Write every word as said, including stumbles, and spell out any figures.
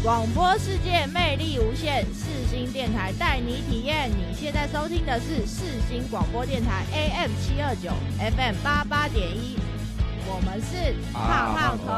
广播世界魅力无限，世新电台带你体验。你现在收听的是世新广播电台 A M 七二九 F M 八八点一，我们是胖胖头。